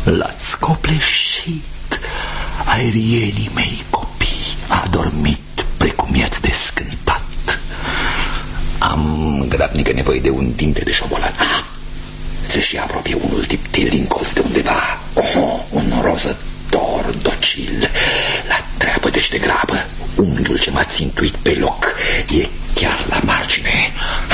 L-ați copleșit. Aerienii mei copii a dormit precum i-ați descântat. Am grabnică nevoie de un dinte de șobolan. Se-și apropie unul tiptil din colț de undeva. Un rozător docil. La treabă, deci de grabă. Unghiul ce m-a țintuit pe loc e chiar la margine.